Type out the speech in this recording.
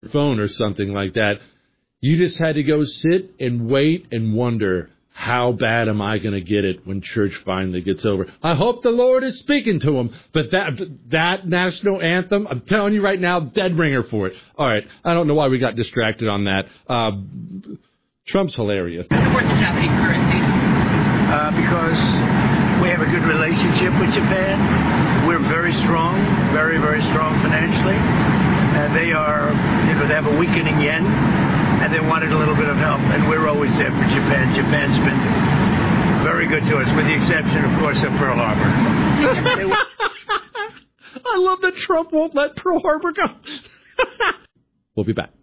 phone or something like that. You just had to go sit and wait and wonder, how bad am I going to get it when church finally gets over? I hope the Lord is speaking to him. But that national anthem, I'm telling you right now, dead ringer for it. All right, I don't know why we got distracted on that. Trump's hilarious. Support the Japanese currency. Because we have a good relationship with Japan. We're very strong, very, very strong financially. They have a weakening yen, and they wanted a little bit of help, and we're always there for Japan. Japan's been very good to us, with the exception, of course, of Pearl Harbor. I love that Trump won't let Pearl Harbor go. We'll be back.